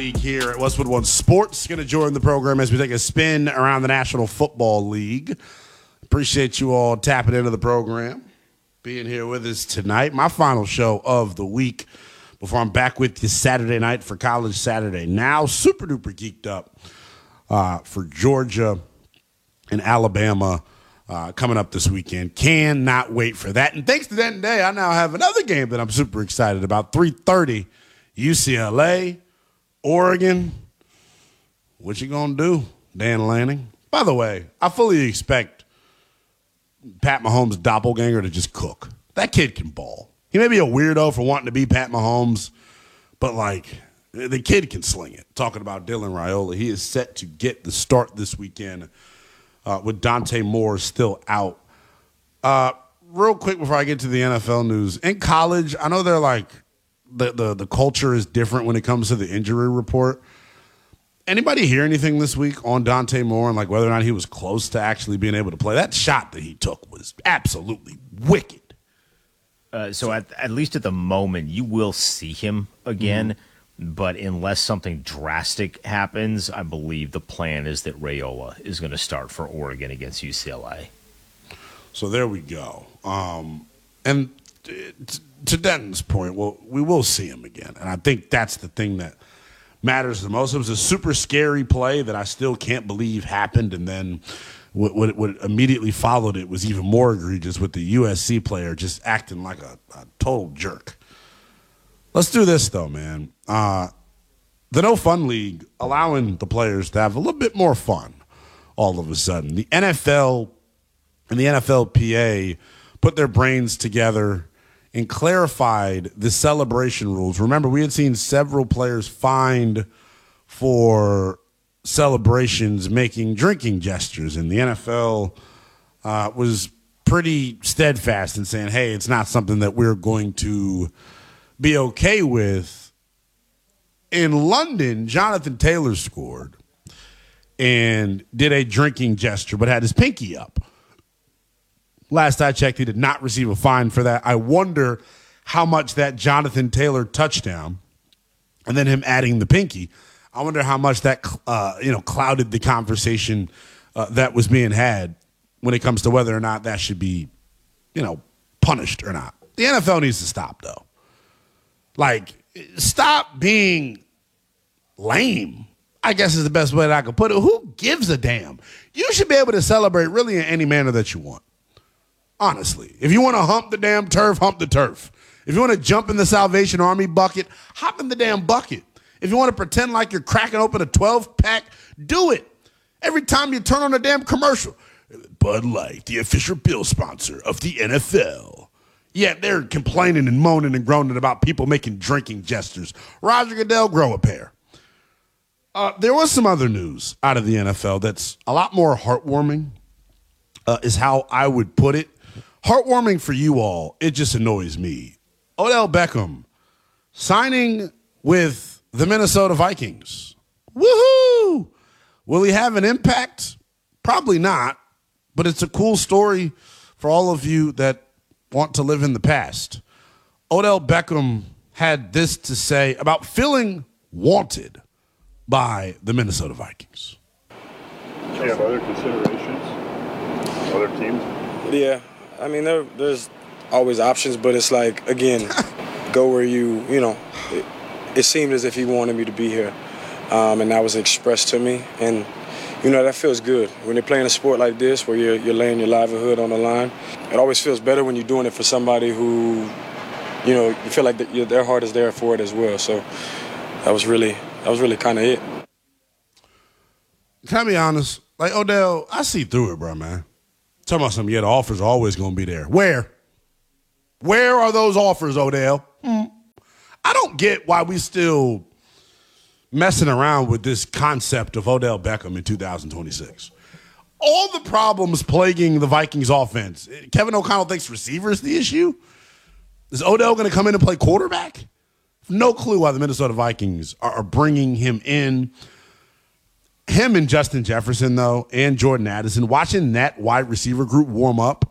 League here at Westwood One Sports. Going to join the program as we take a spin around the National Football League. Appreciate you all tapping into the program, being here with us tonight. My final show of the week before I'm back with you Saturday night for College Saturday. Now, super duper geeked up for Georgia and Alabama coming up this weekend. Cannot wait for that. And thanks to that day, I now have another game that I'm super excited about. 3:30, UCLA, Oregon. What you gonna do, Dan Lanning? By the way, I fully expect Pat Mahomes' doppelganger to just cook. That kid can ball. He may be a weirdo for wanting to be Pat Mahomes, but, the kid can sling it. Talking about Dylan Raiola, he is set to get the start this weekend with Dante Moore still out. Real quick before I get to the NFL news, in college, I know they're the culture is different when it comes to the injury report. Anybody hear anything this week on Dante Moore and whether or not he was close to actually being able to play? That shot that he took was absolutely wicked. So at least at the moment, you will see him again. Mm-hmm. But unless something drastic happens, I believe the plan is that Raiola is going to start for Oregon against UCLA. So there we go. And to Denton's point, we will see him again. And I think that's the thing that matters the most. It was a super scary play that I still can't believe happened. And then what immediately followed it was even more egregious with the USC player just acting like a total jerk. Let's do this, though, man. The No Fun League allowing the players to have a little bit more fun all of a sudden. The NFL and the NFLPA put their brains together and clarified the celebration rules. Remember, we had seen several players fined for celebrations making drinking gestures, and the NFL was pretty steadfast in saying, hey, it's not something that we're going to be okay with. In London, Jonathan Taylor scored and did a drinking gesture but had his pinky up. Last I checked, he did not receive a fine for that. I wonder how much that Jonathan Taylor touchdown and then him adding the pinky, I wonder how much that clouded the conversation that was being had when it comes to whether or not that should be, punished or not. The NFL needs to stop, though. Stop being lame, I guess is the best way that I could put it. Who gives a damn? You should be able to celebrate really in any manner that you want. Honestly, if you want to hump the damn turf, hump the turf. If you want to jump in the Salvation Army bucket, hop in the damn bucket. If you want to pretend like you're cracking open a 12-pack, do it. Every time you turn on a damn commercial, Bud Light, the official bill sponsor of the NFL. Yeah, they're complaining and moaning and groaning about people making drinking gestures. Roger Goodell, grow a pair. There was some other news out of the NFL that's a lot more heartwarming, is how I would put it. Heartwarming for you all, it just annoys me. Odell Beckham signing with the Minnesota Vikings. Woohoo! Will he have an impact? Probably not, but it's a cool story for all of you that want to live in the past. Odell Beckham had this to say about feeling wanted by the Minnesota Vikings. Do you have other considerations? Other teams? Yeah. I mean, there's always options, but it's again, go where it seemed as if he wanted me to be here, and that was expressed to me, and, that feels good. When you're playing a sport like this where you're laying your livelihood on the line, it always feels better when you're doing it for somebody who, you feel like their heart is there for it as well. So that was really kind of it. Can I be honest? Odell, I see through it, bro, man. Talking about something, the offers are always going to be there. Where? Where are those offers, Odell? I don't get why we still messing around with this concept of Odell Beckham in 2026. All the problems plaguing the Vikings offense. Kevin O'Connell thinks receivers the issue. Is Odell going to come in and play quarterback? No clue why the Minnesota Vikings are bringing him in. Him and Justin Jefferson, though, and Jordan Addison, watching that wide receiver group warm up